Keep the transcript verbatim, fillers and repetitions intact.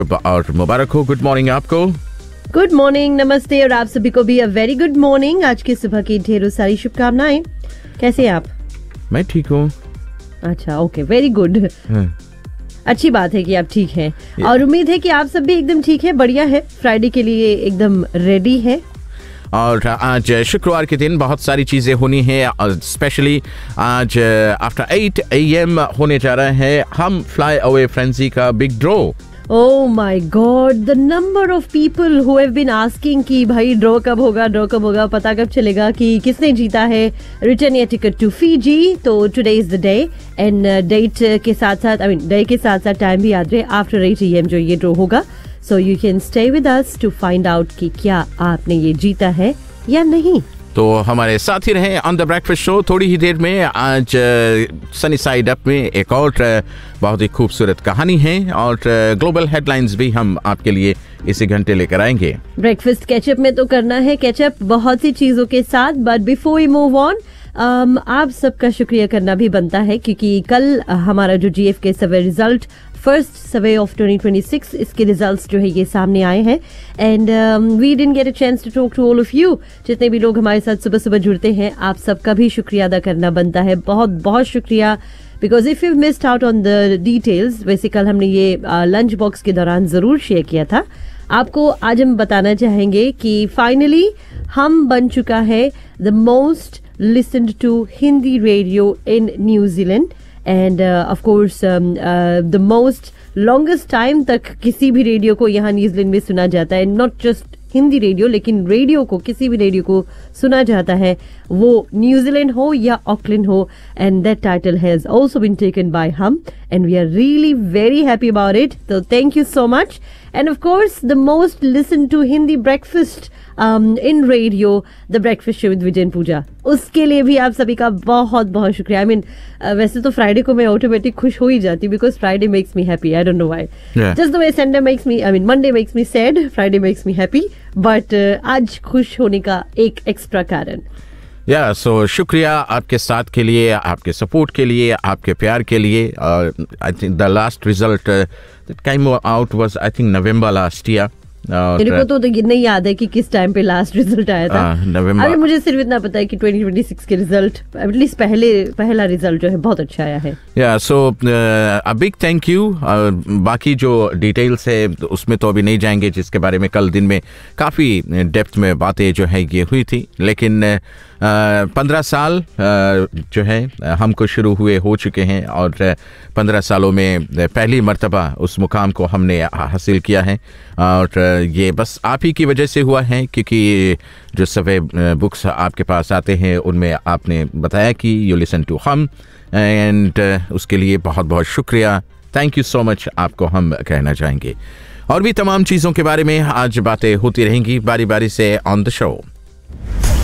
और मुबारक हो, good morning आपको। गुड मॉर्निंग, नमस्ते और आप सभी को भी अ वेरी गुड मॉर्निंग। आज की सुबह की ढेरों सारी शुभकामनाएं। कैसे हैं आप? मैं ठीक हूँ। अच्छा, ओके, वेरी गुड। अच्छी बात है कि आप ठीक हैं और उम्मीद है कि आप सब भी एकदम ठीक है, बढ़िया है, फ्राइडे के लिए एकदम रेडी है। और आज शुक्रवार के दिन बहुत सारी चीज़ें होनी है और स्पेशली आज आफ्टर एट ए एम होने जा रहा है हम फ्लाई अवे फ्रेंजी का big draw. Oh my God, the number of people who have been asking कि भाई ड्रॉ कब होगा, ड्रॉ कब होगा, पता कब चलेगा कि किसने जीता है रिटर्न या टिकट टू फीजी। तो today is the day and date के साथ साथ आई मीन डे के साथ साथ टाइम भी याद रहे, आफ्टर एट ए एम जो ये ड्रॉ होगा। So you can stay with us to find out कि क्या आपने ये जीता है या नहीं। तो हमारे साथ ही रहे ऑन द ब्रेकफास्ट शो। थोड़ी ही देर में आज सनी साइड अप में एक और बहुत ही खूबसूरत कहानी है और ग्लोबल हेडलाइंस भी हम आपके लिए इसी घंटे लेकर आएंगे। ब्रेकफास्ट कैचअप में तो करना है कैचअप बहुत सी चीजों के साथ, but before we move on आप सबका शुक्रिया करना भी बनता है क्योंकि कल हमारा जो जीएफ के सर्वे result first survey of twenty twenty six इसके रिजल्ट्स जो है ये सामने आए हैं and we didn't get a chance to talk to all of you. जितने भी लोग हमारे साथ सुबह सुबह जुड़ते हैं आप सबका भी शुक्रिया अदा करना बनता है, बहुत बहुत शुक्रिया। Because if you missed out on the details, वैसे कल हमने ये लंच uh, बॉक्स के दौरान जरूर शेयर किया था आपको। आज हम बताना चाहेंगे कि फाइनली हम बन चुका है the most listened to Hindi radio in New Zealand end of course the most longest time तक किसी भी रेडियो को यहाँ न्यूजीलैंड में सुना जाता है, नॉट जस्ट हिंदी रेडियो लेकिन रेडियो को, किसी भी रेडियो को सुना जाता है, वो न्यूजीलैंड हो या ऑकलैंड हो, and that title has also been taken by हम and we are really very happy about it. तो thank you so much end of course the most listen to Hindi breakfast in radio, the breakfast show with विजय पूजा, उसके लिए भी आप सभी का बहुत बहुत शुक्रिया। आई मीन वैसे तो फ्राइडे को मैं ऑटोमेटिक खुश हो ही जाती हूँ because Friday makes me happy, I don't know why, just the way Sunday makes me, I mean Monday makes me sad, Friday makes me happy, but आज खुश होने का एक एक्स्ट्रा कारण। या सो शुक्रिया आपके साथ के लिए, आपके सपोर्ट के लिए, आपके प्यार के लिए। I think the last result that came out was I think November last year. मेरे को तो ये नहीं याद है कि किस टाइम पे लास्ट रिजल्ट आया था। अभी मुझे सिर्फ इतना पता है कि ट्वेंटी ट्वेंटी सिक्स के रिजल्ट, एटलीस्ट पहले पहला रिजल्ट जो है बहुत अच्छा आया है। या सो अ बिग थैंक यू। बाकी जो डिटेल्स है उसमें तो अभी नहीं जाएंगे, जिसके बारे में कल दिन में काफ़ी डेप्थ में बातें जो है ये हुई थी, लेकिन पंद्रह साल जो है हमको शुरू हुए हो चुके हैं और पंद्रह सालों में पहली मर्तबा उस मुकाम को हमने हासिल किया है और ये बस आप ही की वजह से हुआ है क्योंकि जो सर्वे बुक्स आपके पास आते हैं उनमें आपने बताया कि यू लिसन टू हम एंड उसके लिए बहुत बहुत शुक्रिया, थैंक यू सो मच आपको हम कहना चाहेंगे। और भी तमाम चीज़ों के बारे में आज बातें होती रहेंगी बारी बारी से ऑन द शो।